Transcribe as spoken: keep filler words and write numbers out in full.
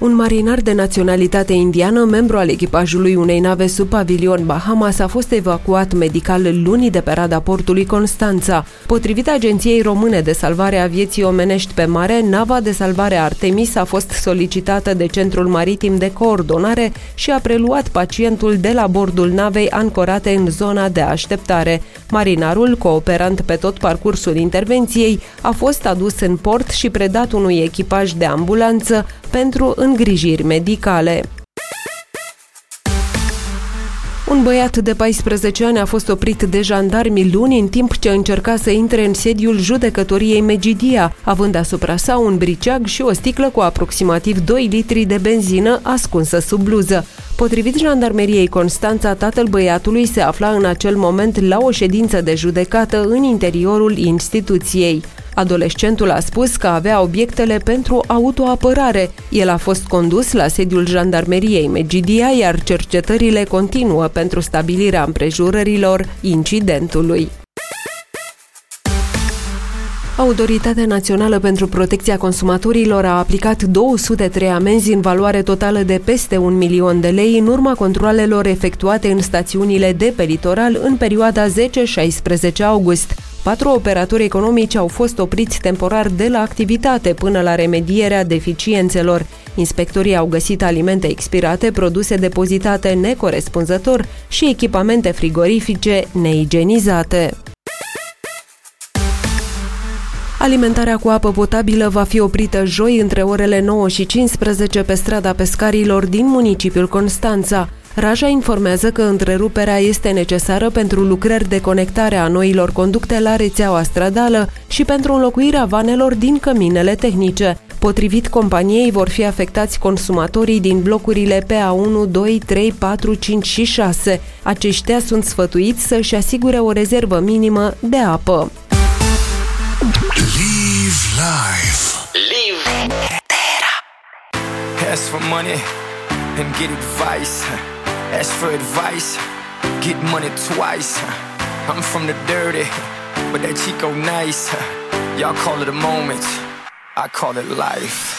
Un marinar de naționalitate indiană, membru al echipajului unei nave sub pavilion Bahamas, a fost evacuat medical luni de pe rada portului Constanța. Potrivit Agenției Române de Salvare a Vieții Omenești pe Mare, nava de salvare Artemis a fost solicitată de Centrul Maritim de Coordonare și a preluat pacientul de la bordul navei ancorate în zona de așteptare. Marinarul, cooperant pe tot parcursul intervenției, a fost adus în port și predat unui echipaj de ambulanță pentru îngrijiri medicale. Un băiat de paisprezece ani a fost oprit de jandarmi luni în timp ce încerca să intre în sediul judecătoriei Megidia, având asupra sa un briceag și o sticlă cu aproximativ doi litri de benzină ascunsă sub bluză. Potrivit Jandarmeriei Constanța, tatăl băiatului se afla în acel moment la o ședință de judecată în interiorul instituției. Adolescentul a spus că avea obiectele pentru autoapărare. El a fost condus la sediul Jandarmeriei Megidia, iar cercetările continuă pentru stabilirea împrejurărilor incidentului. Autoritatea Națională pentru Protecția Consumatorilor a aplicat două sute trei amenzi în valoare totală de peste un milion de lei în urma controalelor efectuate în stațiunile de pe litoral în perioada zece șaisprezece august. Patru operatori economici au fost opriți temporar de la activitate până la remedierea deficiențelor. Inspectorii au găsit alimente expirate, produse depozitate necorespunzător și echipamente frigorifice neigienizate. Alimentarea cu apă potabilă va fi oprită joi între orele nouă și cincisprezece pe strada Pescarilor din municipiul Constanța. Raja informează că întreruperea este necesară pentru lucrări de conectare a noilor conducte la rețeaua stradală și pentru înlocuirea vanelor din căminele tehnice. Potrivit companiei, vor fi afectați consumatorii din blocurile P A unu, doi, trei, patru, cinci și șase. Aceștia sunt sfătuiți să-și asigure o rezervă minimă de apă. Live life. Live Terra. Ask for money and get advice. Ask for advice, get money twice. I'm from the dirty, but that Chico nice. Y'all call it a moment, I call it life.